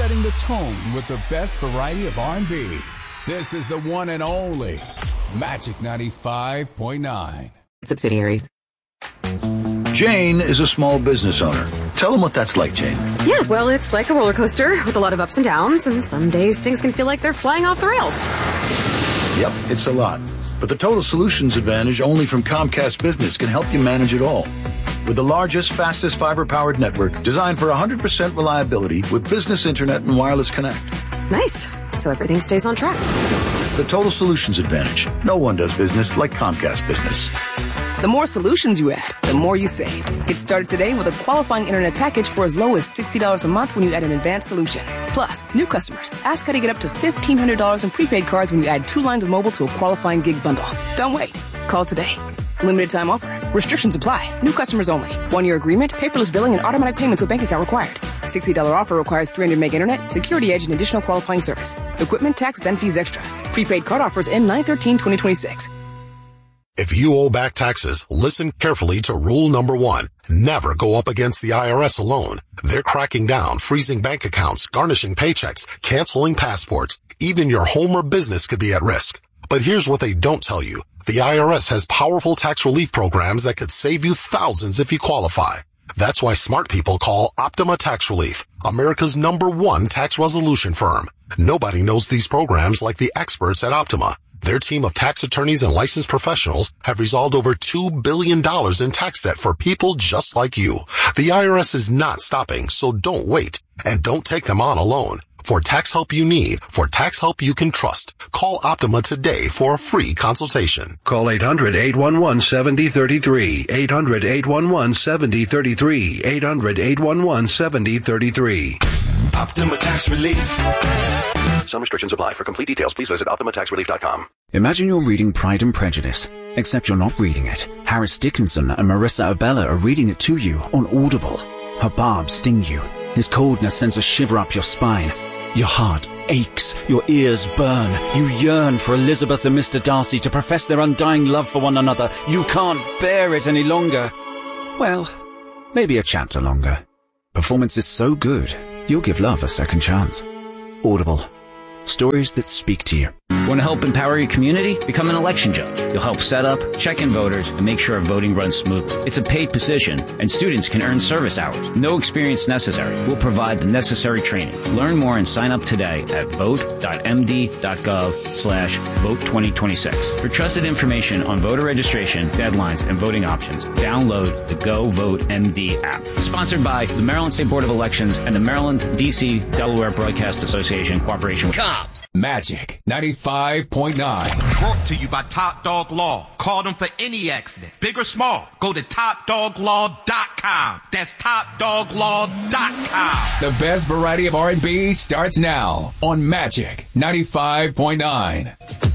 setting the tone with the best variety of R&B. This is the one and only Magic 95.9. Subsidiaries. Jane is a small business owner. Tell them what that's like, Jane. Yeah, well, it's like a roller coaster with a lot of ups and downs, and some days things can feel like they're flying off the rails. Yep, it's a lot. But the Total Solutions Advantage only from Comcast Business can help you manage it all. With the largest, fastest fiber-powered network designed for 100% reliability with business internet and wireless connect. Nice. So everything stays on track. The Total Solutions Advantage. No one does business like Comcast Business. The more solutions you add, the more you save. Get started today with a qualifying internet package for as low as $60 a month when you add an advanced solution. Plus, new customers, ask how to get up to $1,500 in prepaid cards when you add 2 lines of mobile to a qualifying gig bundle. Don't wait. Call today. Limited time offer. Restrictions apply. New customers only. 1-year agreement, paperless billing, and automatic payments with bank account required. $60 offer requires 300 meg internet, security edge, and additional qualifying service. Equipment, taxes, and fees extra. Prepaid card offers end 9/13/2026. If you owe back taxes, listen carefully to rule number 1. Never go up against the IRS alone. They're cracking down, freezing bank accounts, garnishing paychecks, canceling passports. Even your home or business could be at risk. But here's what they don't tell you. The IRS has powerful tax relief programs that could save you thousands if you qualify. That's why smart people call Optima Tax Relief, America's #1 tax resolution firm. Nobody knows these programs like the experts at Optima. Their team of tax attorneys and licensed professionals have resolved over $2 billion in tax debt for people just like you. The IRS is not stopping, so don't wait. And don't take them on alone. For tax help you need, for tax help you can trust, call Optima today for a free consultation. Call 800-811-7033. 800-811-7033. 800-811-7033. Optima Tax Relief. Some restrictions apply. For complete details, please visit OptimaTaxRelief.com. Imagine you're reading Pride and Prejudice, except you're not reading it. Harris Dickinson and Marissa Abella are reading it to you on Audible. Her barbs sting you. His coldness sends a shiver up your spine. Your heart aches. Your ears burn. You yearn for Elizabeth and Mr. Darcy to profess their undying love for one another. You can't bear it any longer. Well, maybe a chapter longer. Performance is so good, you'll give love a second chance. Audible. Stories that speak to you. Want to help empower your community? Become an election judge. You'll help set up, check in voters, and make sure voting runs smoothly. It's a paid position, and students can earn service hours. No experience necessary. We'll provide the necessary training. Learn more and sign up today at vote.md.gov/vote2026. For trusted information on voter registration, deadlines, and voting options, download the Go Vote MD app. Sponsored by the Maryland State Board of Elections and the Maryland, D.C., Delaware Broadcast Association Cooperation with Magic 95.9. Brought to you by Top Dog Law. Call them for any accident, big or small. Go to TopDogLaw.com. That's TopDogLaw.com. The best variety of R&B starts now on Magic 95.9.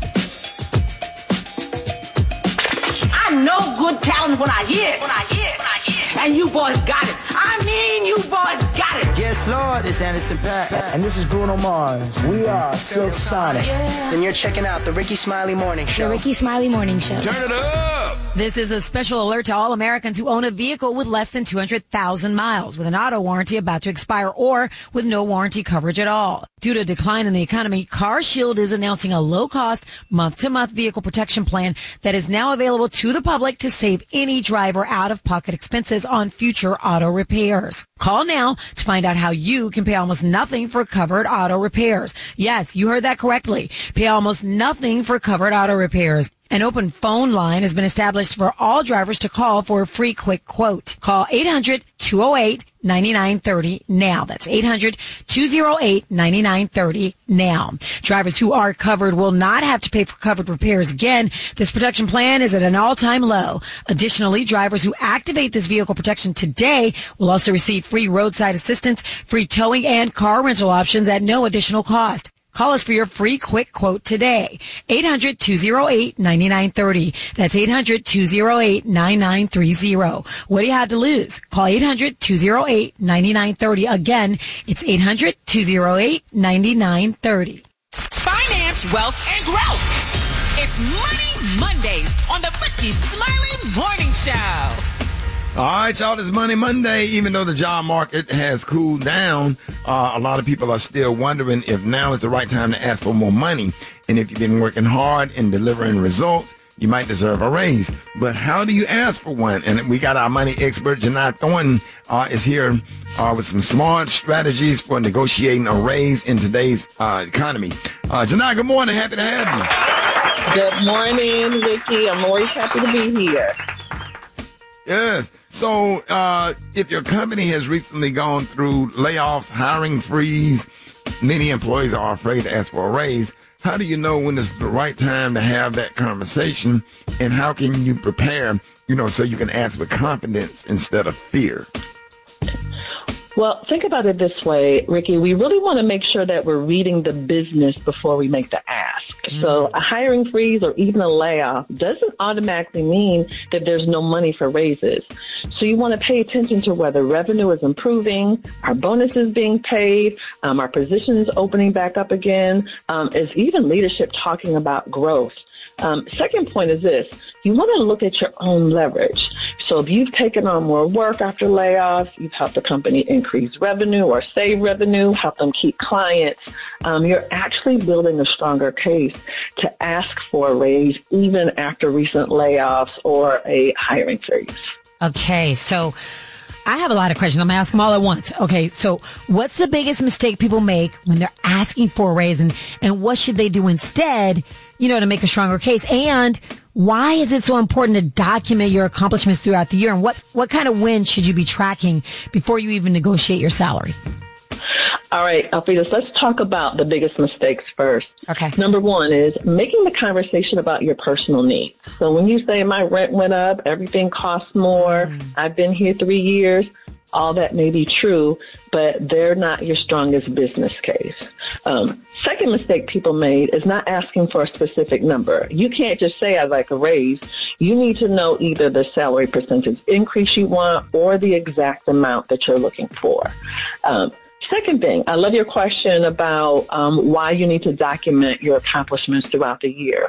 I know good talent when I hear it. And you boys got it. I mean, you boys got it. Yes, Lord. It's Anderson .Paak. And this is Bruno Mars. We are Silk Sonic. Yeah. And you're checking out the Ricky Smiley Morning Show. The Ricky Smiley Morning Show. Turn it up. This is a special alert to all Americans who own a vehicle with less than 200,000 miles, with an auto warranty about to expire, or with no warranty coverage at all. Due to a decline in the economy, CarShield is announcing a low-cost, month-to-month vehicle protection plan that is now available to the public to save any driver out-of-pocket expenses on future auto repairs. Call now to find out how you can pay almost nothing for covered auto repairs. Yes, you heard that correctly. Pay almost nothing for covered auto repairs. An open phone line has been established for all drivers to call for a free quick quote. Call 800-208-9930 now. That's 800-208-9930 now. Drivers who are covered will not have to pay for covered repairs again. This protection plan is at an all-time low. Additionally, drivers who activate this vehicle protection today will also receive free roadside assistance, free towing, and car rental options at no additional cost. Call us for your free quick quote today. 800-208-9930. That's 800-208-9930. What do you have to lose? Call 800-208-9930. Again, it's 800-208-9930. Finance, wealth, and growth. It's Money Mondays on the Ricky Smiley Morning Show. All right, y'all, it's Money Monday. Even though the job market has cooled down, a lot of people are still wondering if now is the right time to ask for more money. And if you've been working hard and delivering results, you might deserve a raise. But how do you ask for one? And we got our money expert, Janai Thornton, is here with some smart strategies for negotiating a raise in today's economy. Janai, good morning. Happy to have you. Good morning, Ricky. I'm always happy to be here. Yes. So if your company has recently gone through layoffs, hiring freeze, many employees are afraid to ask for a raise. How do you know when it's the right time to have that conversation? And how can you prepare, so you can ask with confidence instead of fear? Well, think about it this way, Ricky. We really want to make sure that we're reading the business before we make the ask. So a hiring freeze or even a layoff doesn't automatically mean that there's no money for raises. So you want to pay attention to whether revenue is improving, our bonuses being paid, our positions opening back up again, is even leadership talking about growth. Second point is this. You want to look at your own leverage. So if you've taken on more work after layoffs, you've helped the company increase revenue or save revenue, help them keep clients, you're actually building a stronger case to ask for a raise even after recent layoffs or a hiring freeze. Okay, so I have a lot of questions. I'm going to ask them all at once. Okay, so what's the biggest mistake people make when they're asking for a raise, and what should they do instead, to make a stronger case? And why is it so important to document your accomplishments throughout the year? And what kind of wins should you be tracking before you even negotiate your salary? All right, Alfredo, let's talk about the biggest mistakes first. Okay. Number one is making the conversation about your personal needs. So when you say my rent went up, everything costs more, I've been here 3 years, all that may be true, but they're not your strongest business case. Second mistake people made is not asking for a specific number. You can't just say I'd like a raise. You need to know either the salary percentage increase you want or the exact amount that you're looking for. Second thing, I love your question about why you need to document your accomplishments throughout the year.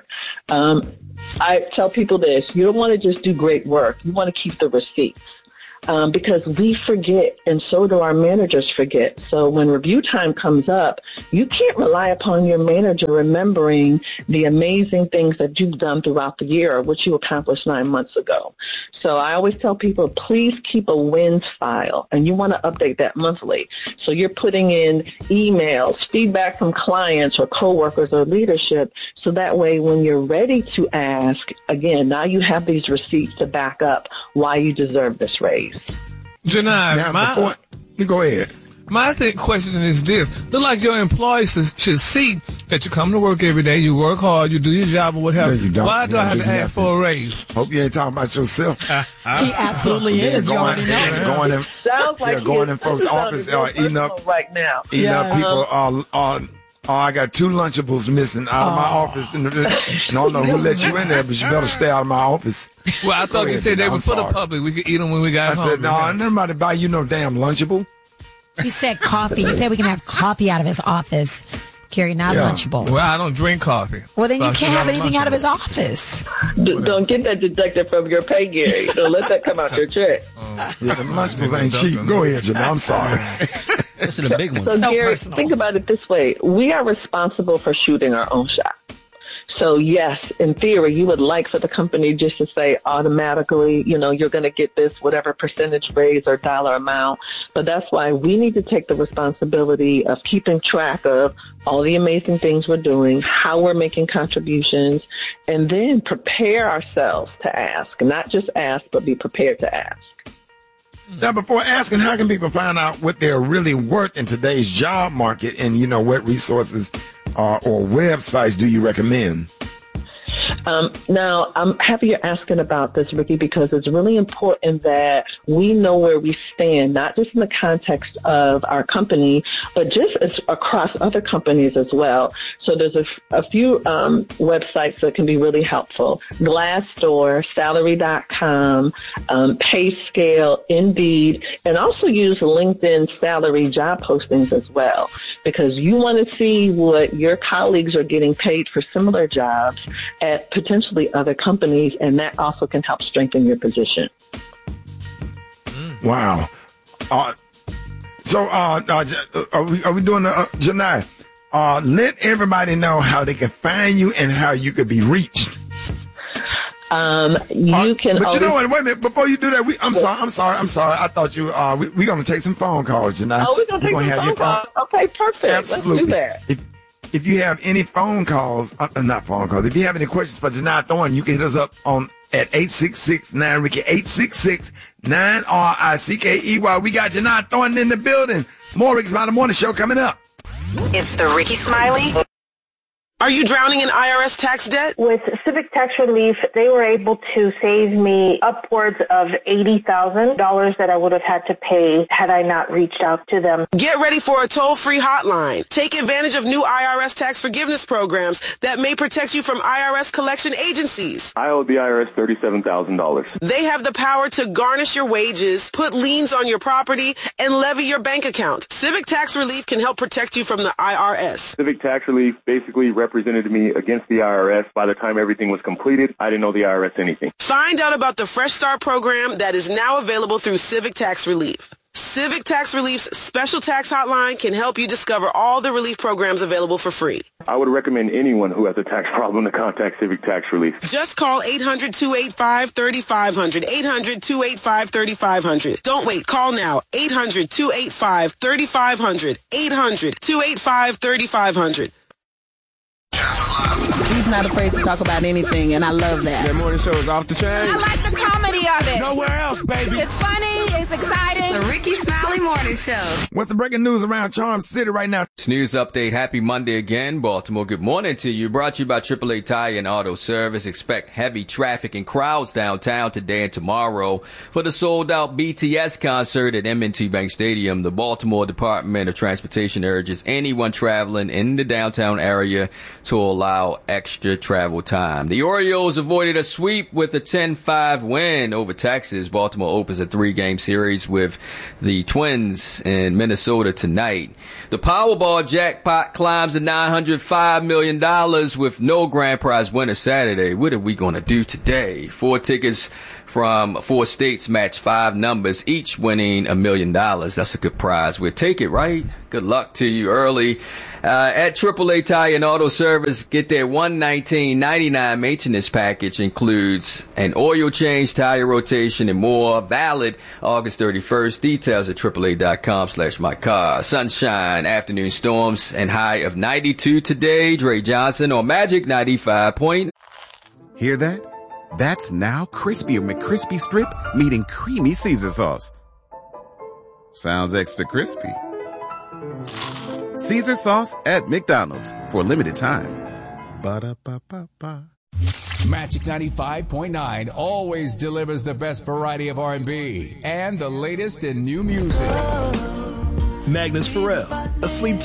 I tell people this, you don't want to just do great work. You want to keep the receipts. Because we forget, and so do our managers forget. So when review time comes up, you can't rely upon your manager remembering the amazing things that you've done throughout the year or what you accomplished 9 months ago. So I always tell people, please keep a wins file, and you want to update that monthly. So you're putting in emails, feedback from clients or coworkers or leadership, so that way when you're ready to ask, again, now you have these receipts to back up why you deserve this raise. Janai, go ahead. My question is this. Look like your employees should see that you come to work every day, you work hard, you do your job or whatever. No, you don't. Why do I have to ask for a raise? Hope you ain't talking about yourself. He absolutely is. You already know. Going in folks' office, eating up right now. Eating up people. I got 2 Lunchables missing out of my office. And I don't know who let you in there, but you better stay out of my office. Well, I thought you said they were for the public. We could eat them when we got home. I said, no, nobody buy you no damn Lunchable. He said coffee. He said we can have coffee out of his office. Carry not Lunchables. Well, I don't drink coffee. Well, then you can't have anything out of his office. Don't get that deducted from your pay, Gary. Don't let that come out your check. The Lunchables ain't cheap. Go ahead, Jim. I'm sorry. Those are the big ones. So Gary, think about it this way. We are responsible for shooting our own shot. So yes, in theory, you would like for the company just to say automatically, you're going to get this whatever percentage raise or dollar amount. But that's why we need to take the responsibility of keeping track of all the amazing things we're doing, how we're making contributions, and then prepare ourselves to ask. Not just ask, but be prepared to ask. Now, before asking, how can people find out what they're really worth in today's job market, and what resources or websites do you recommend? Now, I'm happy you're asking about this, Ricky, because it's really important that we know where we stand, not just in the context of our company, but just across other companies as well. So there's a few websites that can be really helpful. Glassdoor, Salary.com, PayScale, Indeed, and also use LinkedIn salary job postings as well, because you want to see what your colleagues are getting paid for similar jobs at potentially other companies, and that also can help strengthen your position. Wow. Are we doing Janai? Let everybody know how they can find you and how you could be reached. You can. But you know what? Wait a minute. Before you do that, I'm sorry. I thought you. We're gonna take some phone calls, Janai. Oh, we're gonna take some phone calls. Okay, perfect. Absolutely. Let's do that. If you have any phone calls, not phone calls. If you have any questions for Janai Thorne, you can hit us up at 866-9-RICKY, 866-9-RICKEY. We got Janai Thorne in the building. More Ricky Smiley Morning Show coming up. It's the Ricky Smiley. Are you drowning in IRS tax debt? With Civic Tax Relief, they were able to save me upwards of $80,000 that I would have had to pay had I not reached out to them. Get ready for a toll-free hotline. Take advantage of new IRS tax forgiveness programs that may protect you from IRS collection agencies. I owe the IRS $37,000. They have the power to garnish your wages, put liens on your property, and levy your bank account. Civic Tax Relief can help protect you from the IRS. Civic Tax Relief basically represented me against the IRS. By the time everything was completed, I didn't owe the IRS anything. Find out about the Fresh Start program that is now available through Civic Tax Relief. Civic Tax Relief's special tax hotline can help you discover all the relief programs available for free. I would recommend anyone who has a tax problem to contact Civic Tax Relief. Just call 800-285-3500, 800-285-3500. Don't wait. Call now. 800-285-3500, 800-285-3500. He's not afraid to talk about anything, and I love that. That morning show is off the chain. I like the comedy of it. Nowhere else, baby. It's funny. It's exciting. The Ricky Smiley Morning Show. What's the breaking news around Charm City right now? News update. Happy Monday again, Baltimore. Good morning to you. Brought to you by AAA Tire and Auto Service. Expect heavy traffic and crowds downtown today and tomorrow for the sold-out BTS concert at M&T Bank Stadium. The Baltimore Department of Transportation urges anyone traveling in the downtown area to allow extra travel time. The Orioles avoided a sweep with a 10-5 win over Texas. Baltimore opens a 3-game series with the Twins in Minnesota tonight. The Powerball jackpot climbs to $905 million with no grand prize winner Saturday. What are we going to do today? 4 tickets from 4 states match 5 numbers, each winning $1 million. That's a good prize. We'll take it, right? Good luck to you early. At AAA Tire and Auto Service, get their $119.99 maintenance package. Includes an oil change, tire rotation, and more. Valid August 31st. Details at AAA.com/mycar. Sunshine, afternoon storms, and high of 92 today. Dre Johnson on Magic 95. Hear that? That's now Crispy McCrispy Strip meeting Creamy Caesar Sauce. Sounds extra crispy. Caesar Sauce at McDonald's for a limited time. Ba-da-ba-ba-ba. Magic 95.9 always delivers the best variety of R&B and the latest in new music. Magnus Pharrell, a sleep